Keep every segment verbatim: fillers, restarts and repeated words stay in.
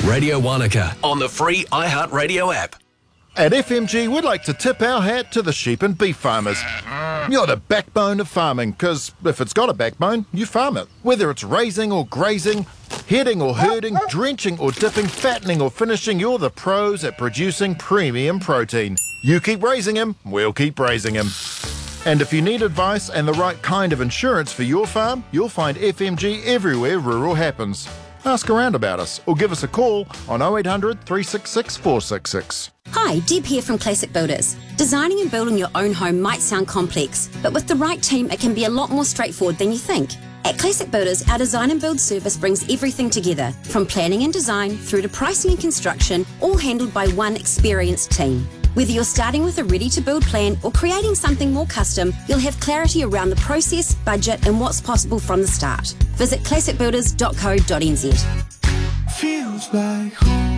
Radio Wanaka on the free iHeartRadio app. At F M G, we'd like to tip our hat to the sheep and beef farmers. You're the backbone of farming, because if it's got a backbone, you farm it. Whether it's raising or grazing, heading or herding, drenching or dipping, fattening or finishing, you're the pros at producing premium protein. You keep raising him, we'll keep raising him. And if you need advice and the right kind of insurance for your farm, you'll find F M G everywhere rural happens. Ask around about us or give us a call on oh eight hundred, three six six, four six six. Hi, Deb here from Classic Builders. Designing and building your own home might sound complex, but with the right team, it can be a lot more straightforward than you think. At Classic Builders, our design and build service brings everything together, from planning and design through to pricing and construction, all handled by one experienced team. Whether you're starting with a ready-to-build plan or creating something more custom, you'll have clarity around the process, budget and what's possible from the start. Visit classic builders dot co dot n z. Feels like home.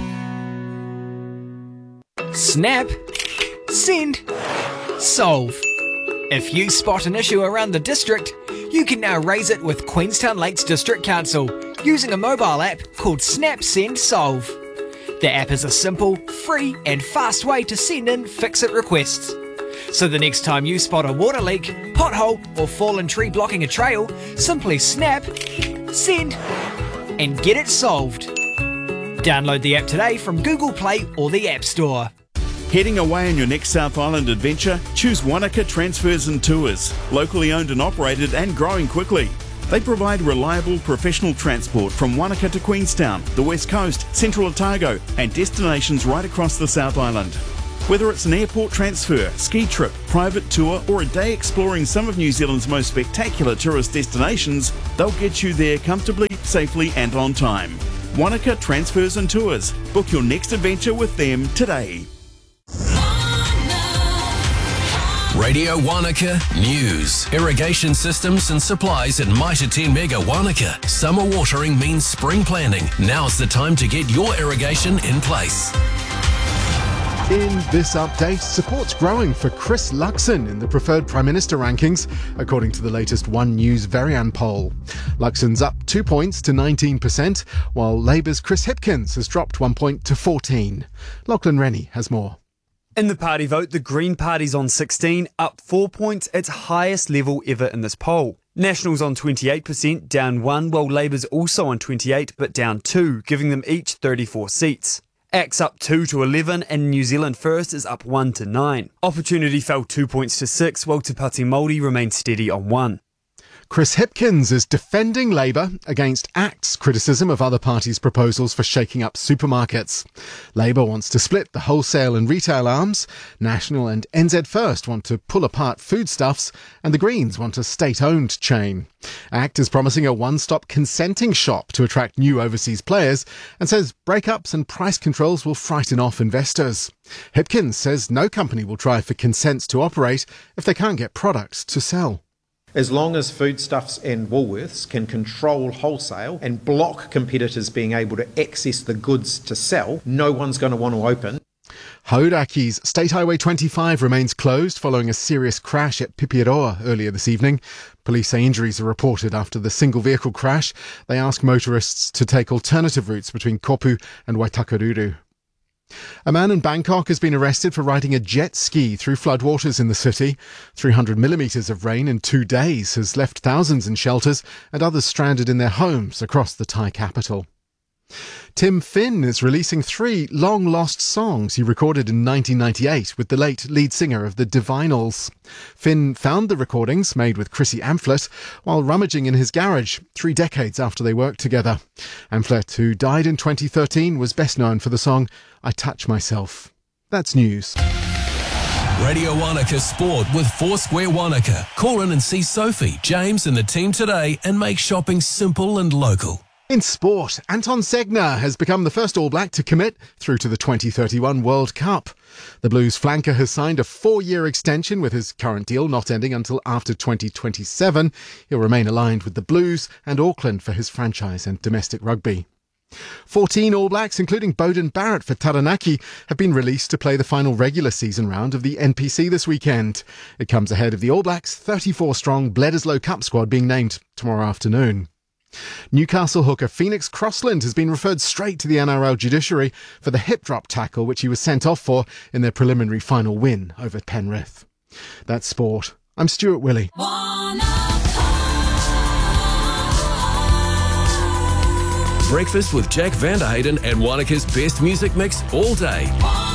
Snap, send, solve. If you spot an issue around the district, you can now raise it with Queenstown Lakes District Council using a mobile app called Snap Send Solve. The app is a simple, free and fast way to send in fix-it requests. So the next time you spot a water leak, pothole or fallen tree blocking a trail, simply snap, send and get it solved. Download the app today from Google Play or the App Store. Heading away on your next South Island adventure? Choose Wanaka Transfers and Tours. Locally owned and operated and growing quickly. They provide reliable professional transport from Wanaka to Queenstown, the West Coast, Central Otago and destinations right across the South Island. Whether it's an airport transfer, ski trip, private tour or a day exploring some of New Zealand's most spectacular tourist destinations, they'll get you there comfortably, safely and on time. Wanaka Transfers and Tours. Book your next adventure with them today. Radio Wanaka News. Irrigation systems and supplies at Mitre ten Mega Wanaka. Summer watering means spring planting. Now's the time to get your irrigation in place. In this update, support's growing for Chris Luxon in the preferred Prime Minister rankings, according to the latest One News Varian poll. Luxon's up two points to nineteen percent, while Labour's Chris Hipkins has dropped one point to fourteen. Lachlan Rennie has more. In the party vote, the Green Party's on sixteen, up four points, its highest level ever in this poll. National's on twenty-eight percent, down one, while Labour's also on twenty-eight, but down two, giving them each thirty-four seats. Act's up two to eleven, and New Zealand First is up one to nine. Opportunity fell two points to six, while Te Pāti Māori remained steady on one. Chris Hipkins is defending Labour against ACT's criticism of other parties' proposals for shaking up supermarkets. Labour wants to split the wholesale and retail arms, National and N Z First want to pull apart foodstuffs, and the Greens want a state-owned chain. ACT is promising a one-stop consenting shop to attract new overseas players and says breakups and price controls will frighten off investors. Hipkins says no company will try for consents to operate if they can't get products to sell. As long as Foodstuffs and Woolworths can control wholesale and block competitors being able to access the goods to sell, no one's going to want to open. Haudaki's State Highway twenty-five remains closed following a serious crash at Pipiroa earlier this evening. Police say injuries are reported after the single vehicle crash. They ask motorists to take alternative routes between Kopu and Waitakiruru. A man in Bangkok has been arrested for riding a jet ski through floodwaters in the city. three hundred millimetres of rain in two days has left thousands in shelters and others stranded in their homes across the Thai capital. Tim Finn is releasing three long-lost songs he recorded in nineteen ninety-eight with the late lead singer of the Divinals. Finn found the recordings, made with Chrissy Amphlett, while rummaging in his garage three decades after they worked together. Amphlett, who died in twenty thirteen, was best known for the song I Touch Myself. That's news. Radio Wanaka Sport with Foursquare Wanaka. Call in and see Sophie, James and the team today and make shopping simple and local. In sport, Anton Segner has become the first All Black to commit through to the twenty thirty-one World Cup. The Blues flanker has signed a four-year extension with his current deal not ending until after twenty twenty-seven. He'll remain aligned with the Blues and Auckland for his franchise and domestic rugby. fourteen All Blacks, including Beauden Barrett for Taranaki, have been released to play the final regular season round of the N P C this weekend. It comes ahead of the All Blacks' thirty-four strong Bledisloe Cup squad being named tomorrow afternoon. Newcastle hooker Phoenix Crossland has been referred straight to the N R L judiciary for the hip drop tackle which he was sent off for in their preliminary final win over Penrith. That's sport. I'm Stuart Willey. Breakfast with Jack Vanderhayden and Wanaka's best music mix all day.